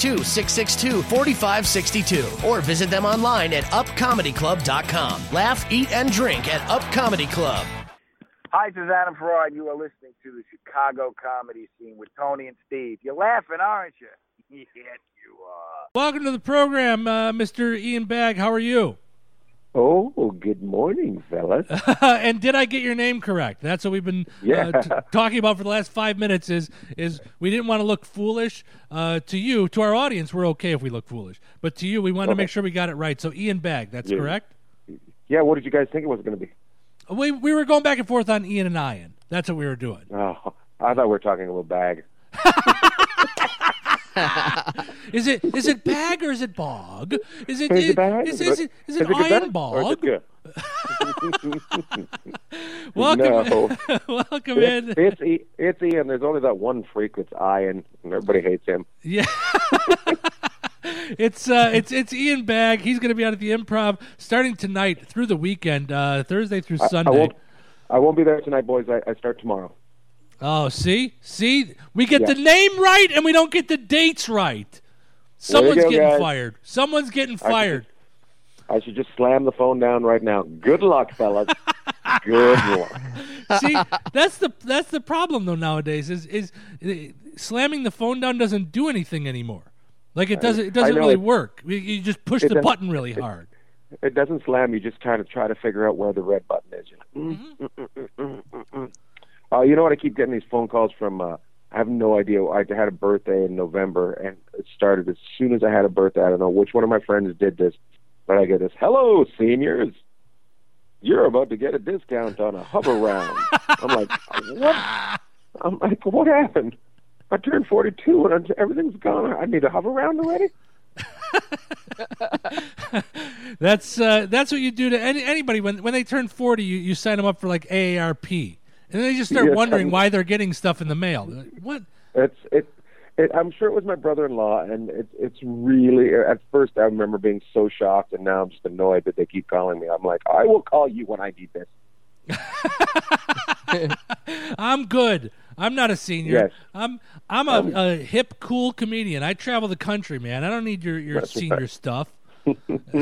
Speaker 11: 312-662-4562 or visit them online at upcomedyclub.com. Laugh, eat, and drink at Up Comedy Club.
Speaker 7: Hi, this is Adam Ferrara, and you are listening to the Chicago Comedy Scene with Tony and Steve. You're laughing, aren't you? Yes, you are.
Speaker 1: Welcome to the program, Mr. Ian Bagg. How are you?
Speaker 7: Oh, good morning, fellas.
Speaker 1: And did I get your name correct? That's what we've been talking about for the last 5 minutes is we didn't want to look foolish to you. To our audience, we're okay if we look foolish. But to you, we want to make sure we got it right. So Ian Bagg, that's correct?
Speaker 7: Yeah, what did you guys think it was going to be?
Speaker 1: We were going back and forth on Ian and Ian. That's what we were doing.
Speaker 7: Oh, I thought we were talking about bag.
Speaker 1: Is it bag or is it bog? Is it
Speaker 7: bag?
Speaker 1: Is it Ian Bog? Welcome, welcome in.
Speaker 7: It's Ian. There's only that one freak that's Ian, and everybody hates him.
Speaker 1: Yeah. It's Ian Bagg. He's going to be out at the Improv starting tonight through the weekend, Thursday through Sunday.
Speaker 7: I won't be there tonight, boys. I start tomorrow.
Speaker 1: Oh, see, we get the name right and we don't get the dates right. Someone's getting fired. Someone's getting fired.
Speaker 7: I should just slam the phone down right now. Good luck, fellas. Good luck.
Speaker 1: See, that's the problem though nowadays. Is slamming the phone down doesn't do anything anymore. Like it doesn't really work. You just push the button really hard.
Speaker 7: It doesn't slam. You just kind of try to figure out where the red button is. You know what? I keep getting these phone calls from. I have no idea. I had a birthday in November, and it started as soon as I had a birthday. I don't know which one of my friends did this, but I get this. Hello, seniors. You're about to get a discount on a hover round. I'm like, what? I'm like, what happened? I turned 42 and everything's gone. I need a hover round already.
Speaker 1: That's what you do to anybody when they turn 40. You sign them up for like AARP, and then they just start wondering why they're getting stuff in the mail. What?
Speaker 7: I'm sure it was my brother-in-law, and it's really. At first, I remember being so shocked, and now I'm just annoyed that they keep calling me. I'm like, I will call you when I need this.
Speaker 1: I'm good. I'm not a senior. Yes. I'm a hip, cool comedian. I travel the country, man. I don't need your senior stuff.
Speaker 7: I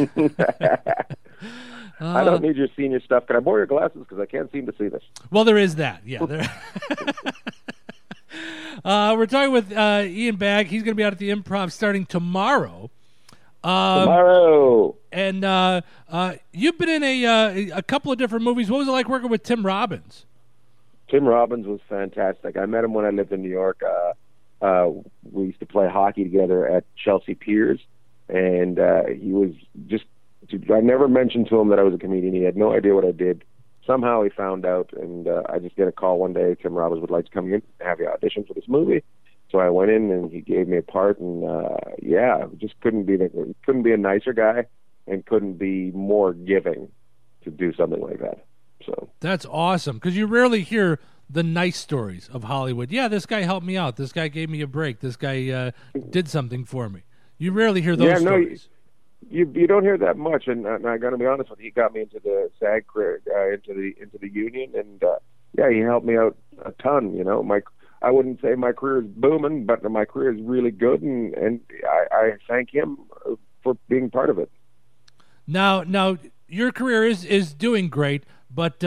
Speaker 7: don't need your senior stuff. Can I borrow your glasses? Because I can't seem to see this.
Speaker 1: Well, there is that. Yeah. We're talking with Ian Bagg. He's going to be out at the Improv starting tomorrow. And you've been in a couple of different movies. What was it like working with Tim Robbins?
Speaker 7: Tim Robbins was fantastic. I met him when I lived in New York. We used to play hockey together at Chelsea Piers, and he was just. I never mentioned to him that I was a comedian. He had no idea what I did. Somehow he found out, and I just get a call one day. Tim Robbins would like to come in and have you audition for this movie. So I went in, and he gave me a part, and just couldn't be a nicer guy, and couldn't be more giving to do something like that. So
Speaker 1: that's awesome, because you rarely hear the nice stories of Hollywood. Yeah, this guy helped me out. This guy gave me a break. This guy did something for me. You rarely hear those stories.
Speaker 7: you don't hear that much, and I got to be honest with you, he got me into the SAG career, into the union, and he helped me out a ton. You know, I wouldn't say my career is booming, but my career is really good, and I thank him for being part of it.
Speaker 1: Now, your career is doing great, but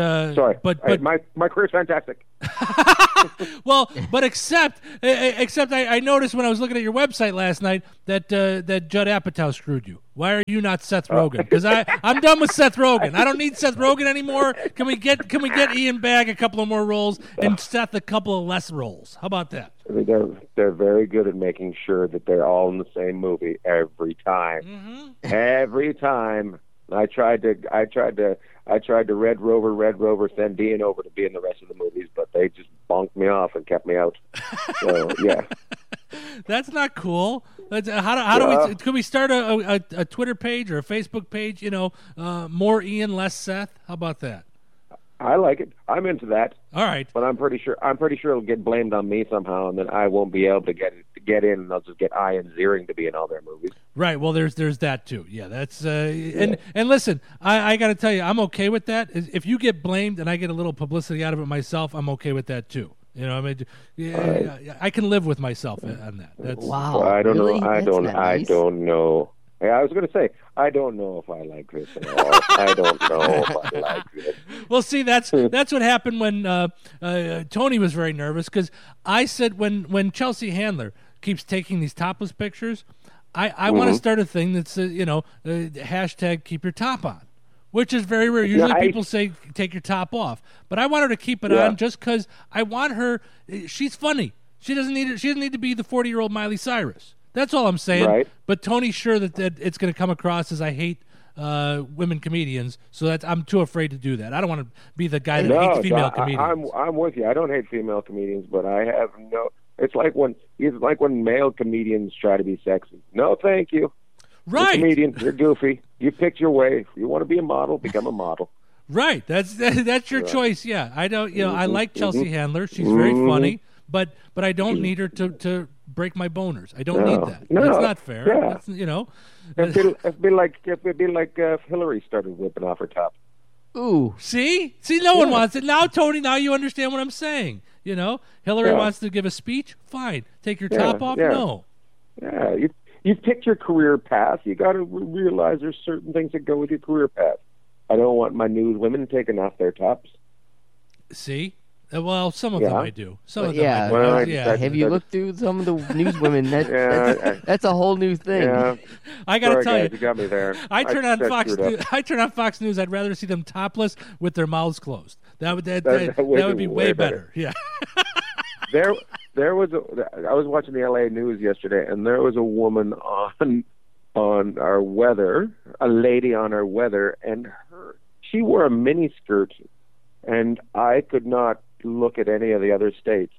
Speaker 7: my career's fantastic.
Speaker 1: Well, but except I noticed when I was looking at your website last night that Judd Apatow screwed you. Why are you not Seth Rogen? Because I'm done with Seth Rogen. I don't need Seth Rogen anymore. Can we get Ian Bagg a couple of more roles and Seth a couple of less roles? How about that?
Speaker 7: I mean, they're very good at making sure that they're all in the same movie every time.
Speaker 1: Mm-hmm.
Speaker 7: Every time. I tried to Red Rover send Dean over to be in the rest of the movies, but they just bonked me off and kept me out. So yeah,
Speaker 1: that's not cool. How do we? Could we start a Twitter page or a Facebook page? You know, more Ian, less Seth. How about that?
Speaker 7: I like it. I'm into that.
Speaker 1: All right,
Speaker 7: but I'm pretty sure it'll get blamed on me somehow, and then I won't be able to get in, and I'll just get Ian Ziering to be in all their movies.
Speaker 1: Right. Well, there's that too. Yeah, that's and listen, I got to tell you, I'm okay with that. If you get blamed and I get a little publicity out of it myself, I'm okay with that too. You know, I mean, I can live with myself on that. That's,
Speaker 3: wow.
Speaker 7: Well, I don't
Speaker 3: really?
Speaker 7: know. I don't know. I was going to say, I don't know if I like this at all. I don't know if I like this.
Speaker 1: Well, see, that's what happened when Tony was very nervous, because I said when Chelsea Handler keeps taking these topless pictures, I want to start a thing that's hashtag keep your top on, which is very rare. Usually people say take your top off, but I want her to keep it on just because I want her. She's funny. She doesn't need to be the 40-year-old Miley Cyrus. That's all I'm saying.
Speaker 7: Right.
Speaker 1: But Tony's sure that it's going to come across as I hate women comedians, so I'm too afraid to do that. I don't want to be the guy that hates female comedians.
Speaker 7: I'm with you. I don't hate female comedians, but I have no. It's like when male comedians try to be sexy. No, thank you.
Speaker 1: Right.
Speaker 7: You're a comedian. You're goofy. You picked your way. If you want to be a model, become a model.
Speaker 1: Right. That's your choice. Yeah. I don't. I like Chelsea Handler. She's very funny, but I don't need her to break my boners. I don't need that.
Speaker 7: No,
Speaker 1: that's not fair.
Speaker 7: Yeah.
Speaker 1: That's, you know.
Speaker 7: It'd be like if Hillary started whipping off her top.
Speaker 3: Ooh.
Speaker 1: See, no one wants it. Now, Tony, now you understand what I'm saying. You know, Hillary wants to give a speech. Fine. Take your top off.
Speaker 7: Yeah.
Speaker 1: No.
Speaker 7: Yeah. You picked your career path. You got to realize there's certain things that go with your career path. I don't want my news women taking off their tops.
Speaker 1: See? Well, some of them I do. Some of them
Speaker 3: yeah.
Speaker 1: I do.
Speaker 3: Well, have you looked through some of the newswomen? That's a whole new thing.
Speaker 7: Yeah.
Speaker 1: I got to tell you,
Speaker 7: you got me there.
Speaker 1: I turn on Fox News. I'd rather see them topless with their mouths closed. That would be way better. Yeah.
Speaker 7: There was I was watching the LA News yesterday, and there was a woman on our weather, a lady on our weather, and she wore a mini skirt, and I could not look at any of the other states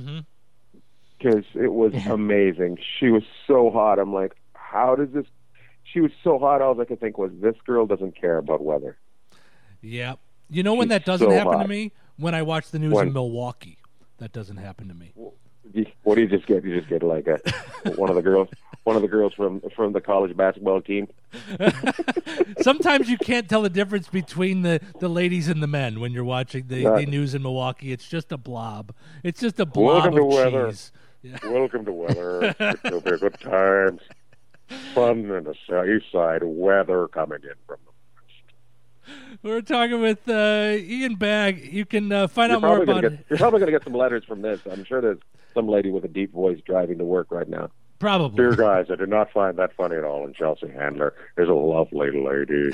Speaker 7: because it was amazing. She was so hot. I'm like, how does this? She was so hot. All I could think was, this girl doesn't care about weather.
Speaker 1: Yeah, you know when that doesn't happen to me? When I watch the news in Milwaukee, that doesn't happen to me.
Speaker 7: What do you just get? You just get like one of the girls from the college basketball team.
Speaker 1: Sometimes you can't tell the difference between the ladies and the men when you're watching the news in Milwaukee. It's just a blob. It's just a blob
Speaker 7: Welcome
Speaker 1: of
Speaker 7: to weather.
Speaker 1: cheese. Yeah.
Speaker 7: Welcome to weather. It'll be good times. Fun in the east side. Weather coming in from the west.
Speaker 1: We're talking with Ian Bagg. You can find out more about it.
Speaker 7: You're probably going to get some letters from this. I'm sure there's some lady with a deep voice driving to work right now.
Speaker 1: Probably.
Speaker 7: Dear guys, I did not find that funny at all, and Chelsea Handler is a lovely lady.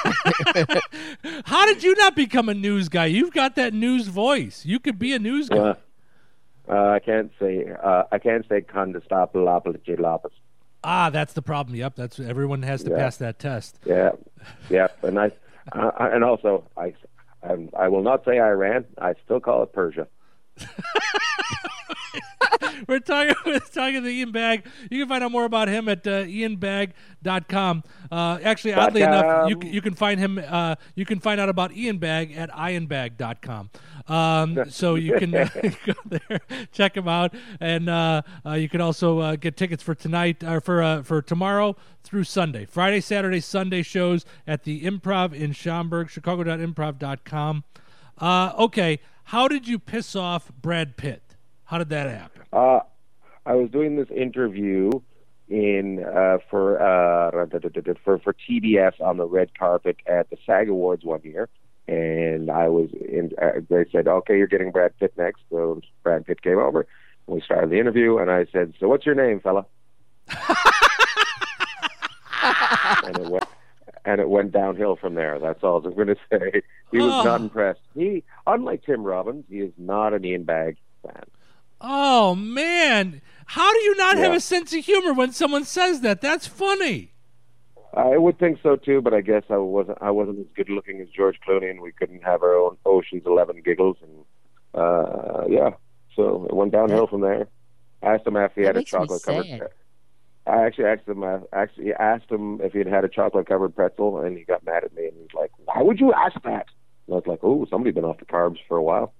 Speaker 1: How did you not become a news guy? You've got that news voice. You could be a news guy.
Speaker 7: I can't say condestabilis.
Speaker 1: Ah, that's the problem. Yep, that's everyone has to pass that test.
Speaker 7: Yeah, and and also I will not say Iran. I still call it Persia.
Speaker 1: We're talking to Ian Bagg. You can find out more about him at ianbagg.com. Actually, oddly enough, you can find him. You can find out about Ian Bagg at ianbagg.com. So you can go there, check him out, and you can also get tickets for tonight or for tomorrow through Sunday, Friday, Saturday, Sunday shows at the Improv in Schaumburg, chicago.improv.com. Okay, how did you piss off Brad Pitt? How did that happen?
Speaker 7: I was doing this interview for TBS on the red carpet at the SAG Awards one year, and they said, "Okay, you're getting Brad Pitt next." So Brad Pitt came over. We started the interview, and I said, "So what's your name, fella?" and it went downhill from there. That's all I'm going to say. He was not impressed. He, unlike Tim Robbins, he is not an Ian Bagg fan.
Speaker 1: Oh man, how do you not have a sense of humor when someone says that? That's funny.
Speaker 7: I would think so too, but I guess I wasn't as good looking as George Clooney, and we couldn't have our own Ocean's 11 giggles, and so it went downhill from there. I asked him if he had a chocolate covered. I actually asked him if he had a chocolate covered pretzel, and he got mad at me, and he's like, "Why would you ask that?" And I was like, "Oh, somebody's been off the carbs for a while."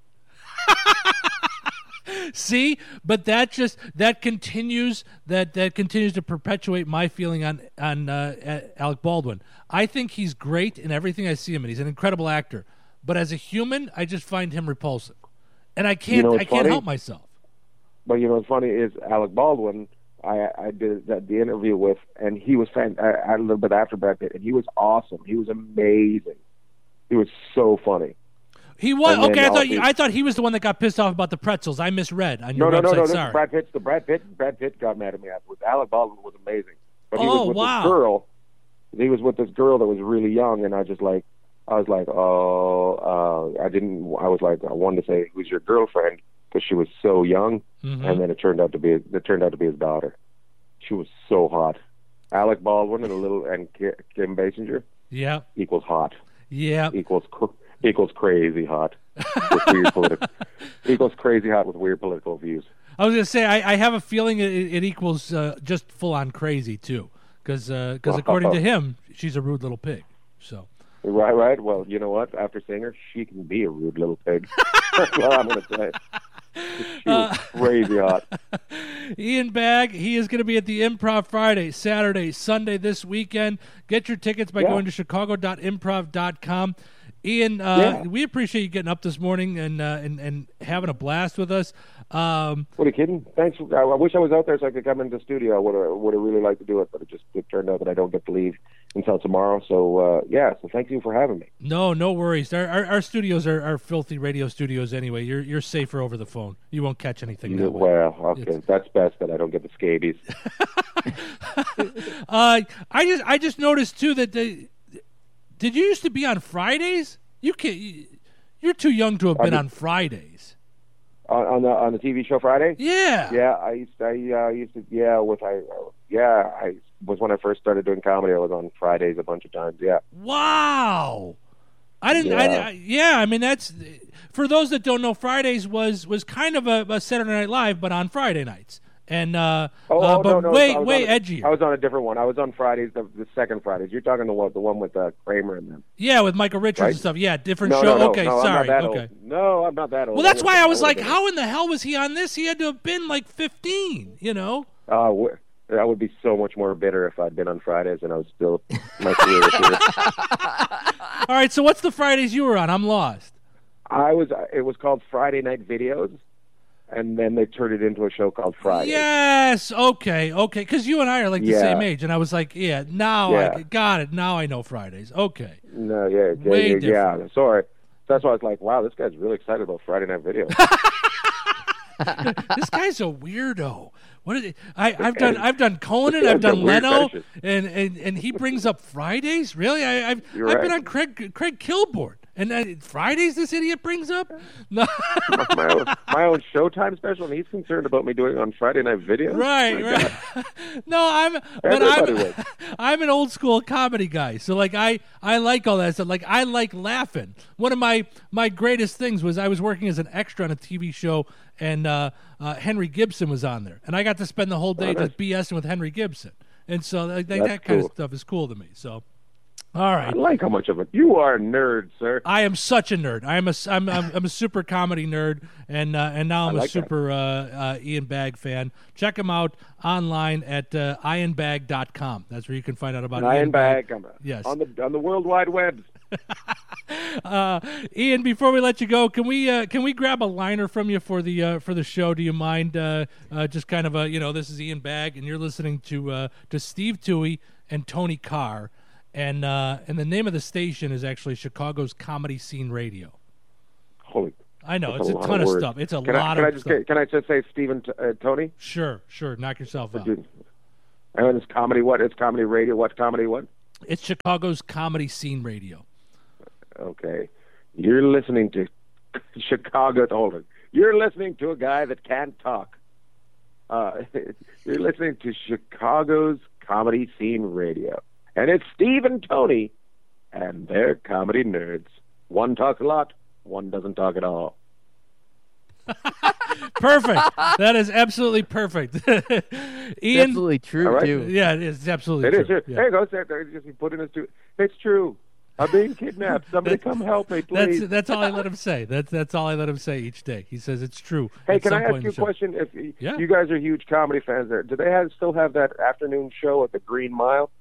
Speaker 1: See, but that continues to perpetuate my feeling on Alec Baldwin. I think he's great in everything I see him in. He's an incredible actor, but as a human, I just find him repulsive, and I can't help myself.
Speaker 7: But what's funny is Alec Baldwin. I did the interview with, and he was a little bit after Brad Pitt, and he was awesome. He was amazing. He was so funny.
Speaker 1: He was okay. I thought he was the one that got pissed off about the pretzels. I misread on your website.
Speaker 7: No.
Speaker 1: Sorry.
Speaker 7: Brad Pitt got mad at me afterwards. Alec Baldwin was amazing, but he was with this girl. He was with this girl that was really young, and I was like, I wanted to say, "Who's your girlfriend?" Because she was so young, and then it turned out to be his daughter. She was so hot. Alec Baldwin and Kim Basinger.
Speaker 1: Yeah.
Speaker 7: Equals hot.
Speaker 1: Yeah.
Speaker 7: Equals crazy hot with weird equals crazy hot with weird political views.
Speaker 1: I was going to say I have a feeling it equals just full on crazy too, because according to him, she's a rude little pig. So.
Speaker 7: Right. Well, you know what? After seeing her, she can be a rude little pig. That's what I'm going to say. She was crazy hot.
Speaker 1: Ian Bagg, he is going to be at the Improv Friday, Saturday, Sunday this weekend. Get your tickets by going to chicago.improv.com. Ian, we appreciate you getting up this morning and having a blast with us.
Speaker 7: What are you kidding? Thanks. I wish I was out there so I could come into the studio. I would have really liked to do it, but it turned out that I don't get to leave until tomorrow. So, so thank you for having me.
Speaker 1: No worries. Our studios are filthy radio studios anyway. You're safer over the phone. You won't catch anything that way.
Speaker 7: Well, okay. That's best that I don't get the scabies.
Speaker 1: I just noticed, too, that did you used to be on Fridays? You're too young to have been on Fridays.
Speaker 7: On the TV show Friday?
Speaker 1: Yeah.
Speaker 7: Yeah, I was when I first started doing comedy. I was on Fridays a bunch of times. Yeah.
Speaker 1: Wow. I didn't. Yeah. I mean, that's for those that don't know. Fridays was kind of a Saturday Night Live, but on Friday nights. And way edgier.
Speaker 7: I was on a different one. I was on Fridays, the second Fridays. You're talking the one with Kramer and them.
Speaker 1: Yeah, with Michael Richards and stuff. Yeah, different show. Okay, sorry. Okay.
Speaker 7: No, I'm not that old.
Speaker 1: Well, that's why I was like, how in the hell was he on this? He had to have been like 15,
Speaker 7: I would be so much more bitter if I'd been on Fridays and I was still my career.
Speaker 1: All right, so what's the Fridays you were on? I'm lost.
Speaker 7: It was called Friday Night Videos. And then they turned it into a show called Friday.
Speaker 1: Yes, okay. Because you and I are like the same age, and I was like, I got it. Now I know Fridays. Okay.
Speaker 7: No, yeah. Sorry. That's why I was like, wow, this guy's really excited about Friday Night Video.
Speaker 1: This guy's a weirdo. What is it? I've done Conan, I've done Leno, and he brings up Fridays. Really, I've been on Craig Kilborn. And Fridays this idiot brings up? No.
Speaker 7: my own Showtime special, and he's concerned about me doing it on Friday Night Video.
Speaker 1: Right. No, I'm an old school comedy guy. So like I like all that stuff. Like I like laughing. One of my greatest things was I was working as an extra on a TV show, and Henry Gibson was on there, and I got to spend the whole day just BSing with Henry Gibson. And so that kind of stuff is cool to me. So, all right.
Speaker 7: I like how much of it. You are a nerd, sir.
Speaker 1: I am such a nerd. I'm a super comedy nerd, and now I'm a super Ian Bagg fan. Check him out online at ianbag.com. That's where you can find out about
Speaker 7: Ian Bagg.
Speaker 1: Yes,
Speaker 7: on the World Wide Web.
Speaker 1: Ian, before we let you go, can we grab a liner from you for the show? Do you mind just kind of this is Ian Bagg, and you're listening to Steve Toohey and Tony Carr, and the name of the station is actually Chicago's Comedy Scene Radio.
Speaker 7: Holy,
Speaker 1: I know it's a ton of stuff. It's a lot of stuff.
Speaker 7: Can I just say Steve and Tony?
Speaker 1: Sure. Knock yourself out.
Speaker 7: And it's comedy. What? It's comedy radio. What comedy? What?
Speaker 1: It's Chicago's Comedy Scene Radio.
Speaker 7: Okay, you're listening to Chicago. Hold on. You're listening to a guy that can't talk. You're listening to Chicago's Comedy Scene Radio, and it's Steve and Tony, and they're comedy nerds. One talks a lot, one doesn't talk at all.
Speaker 1: Perfect. That is absolutely perfect. Ian,
Speaker 3: absolutely true too.
Speaker 1: Yeah, it's absolutely true.
Speaker 7: It is.
Speaker 1: Yeah.
Speaker 7: There you go. Just put in his two. It's true. I'm being kidnapped. Somebody come help me, please.
Speaker 1: That's all I let him say. That's all I let him say each day. He says it's true.
Speaker 7: Hey, can I ask you a question? If you guys are huge comedy fans, there, do they still have that afternoon show at the Green Mile?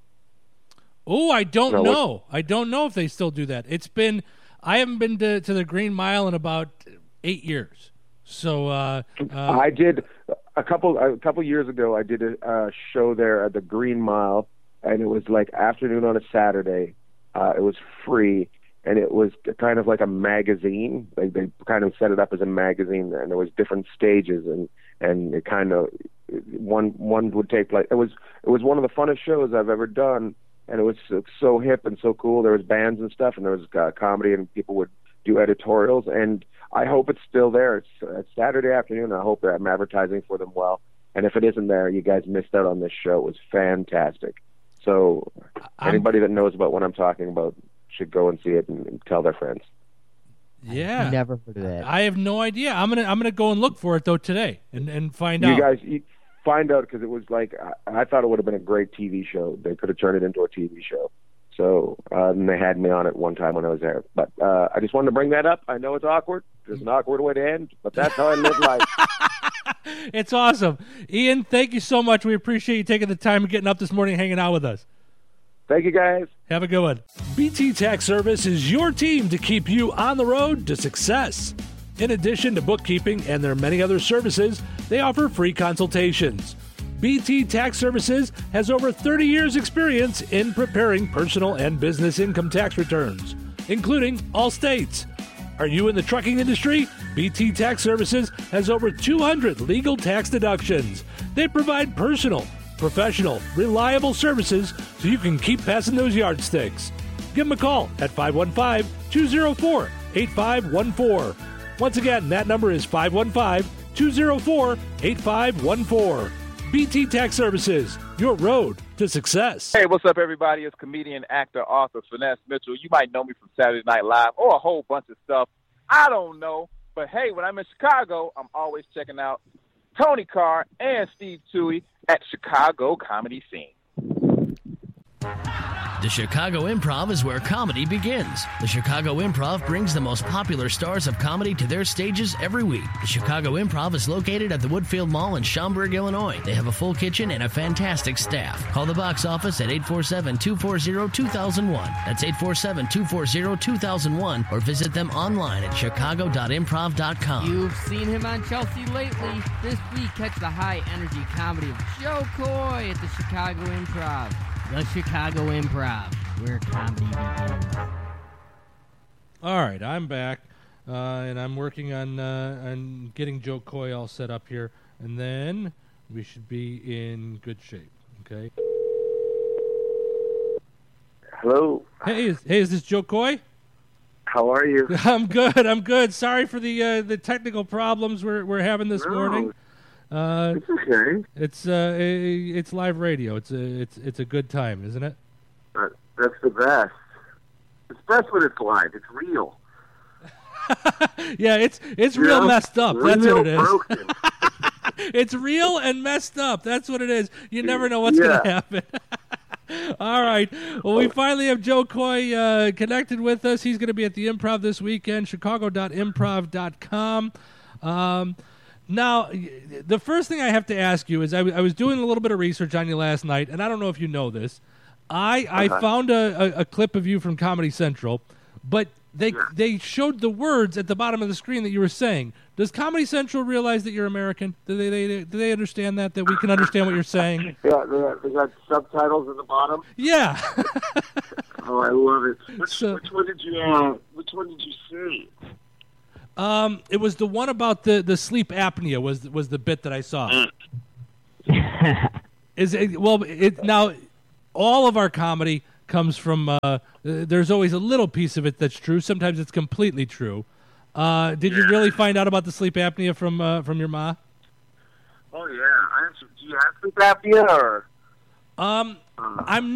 Speaker 1: Oh, I don't know. I don't know if they still do that. I haven't been to the Green Mile in about 8 years. So
Speaker 7: I did a couple years ago. I did a show there at the Green Mile, and it was like afternoon on a Saturday. It was free, and it was kind of like a magazine. They kind of set it up as a magazine, and there was different stages, and it kind of one would take place. It was one of the funnest shows I've ever done, and it was so hip and so cool. There was bands and stuff, and there was comedy, and people would do editorials. And I hope it's still there. It's Saturday afternoon. I hope I'm advertising for them well. And if it isn't there, you guys missed out on this show. It was fantastic. So anybody that knows about what I'm talking about should go and see it and tell their friends.
Speaker 1: Yeah,
Speaker 3: never heard of that.
Speaker 1: I have no idea. I'm gonna go and look for it though today and find out.
Speaker 7: You guys find out, because it was like I thought it would have been a great TV show. They could have turned it into a TV show. So and they had me on it one time when I was there. But I just wanted to bring that up. I know it's awkward. There's an awkward way to end, but that's how I live life.
Speaker 1: It's awesome. Ian, thank you so much. We appreciate you taking the time and getting up this morning and hanging out with us.
Speaker 7: Thank you, guys.
Speaker 1: Have a good one. BT Tax Service is your team to keep you on the road to success. In addition to bookkeeping and their many other services, they offer free consultations. BT Tax Services has over 30 years' experience in preparing personal and business income tax returns, including all states. Are you in the trucking industry? BT Tax Services has over 200 legal tax deductions. They provide personal, professional, reliable services so you can keep passing those yardsticks. Give them a call at 515-204-8514. Once again, that number is 515-204-8514. BT Tax Services, your road to success.
Speaker 12: Hey, what's up, everybody? It's comedian, actor, author, Finesse Mitchell. You might know me from Saturday Night Live or a whole bunch of stuff. I don't know. But, hey, when I'm in Chicago, I'm always checking out Tony Carr and Steve Toohey at Chicago Comedy Scene.
Speaker 11: The Chicago Improv is where comedy begins. The Chicago Improv brings the most popular stars of comedy to their stages every week. The Chicago Improv is located at the Woodfield Mall in Schaumburg, Illinois. They have a full kitchen and a fantastic staff. Call the box office at 847-240-2001. That's 847-240-2001, or visit them online at chicago.improv.com.
Speaker 3: You've seen him on Chelsea lately. This week, catch the high-energy comedy of Joe Coy at the Chicago Improv. The Chicago Improv, where comedy begins.
Speaker 1: All right, I'm back, and I'm working on getting Joe Coy all set up here, and then we should be in good shape. Okay.
Speaker 7: Hello.
Speaker 1: Hey, is this Joe Coy?
Speaker 7: How are you?
Speaker 1: I'm good. I'm good. Sorry for the technical problems we're having this morning.
Speaker 7: It's okay.
Speaker 1: It's live radio. It's a good time, isn't it?
Speaker 7: That's the best. It's best when it's live. It's real.
Speaker 1: Yeah, it's real messed up. That's what it is.
Speaker 7: Broken.
Speaker 1: It's real and messed up. That's what it is. You never know what's going to happen. All right. Well, we finally have Joe Coy connected with us. He's going to be at the Improv this weekend, chicago.improv.com. Now, the first thing I have to ask you is I was doing a little bit of research on you last night, and I don't know if you know this. I found a clip of you from Comedy Central, but they showed the words at the bottom of the screen that you were saying. Does Comedy Central realize that you're American? Do they understand that we can understand what you're saying?
Speaker 7: Yeah, they got subtitles at the bottom.
Speaker 1: Yeah.
Speaker 7: Oh, I love it. Which one did you see?
Speaker 1: It was the one about the sleep apnea was the bit that I saw. Now all of our comedy comes from there's always a little piece of it that's true. Sometimes it's completely true. Did you really find out about the sleep apnea from your ma?
Speaker 7: Oh yeah. Do you have sleep apnea or?
Speaker 1: I'm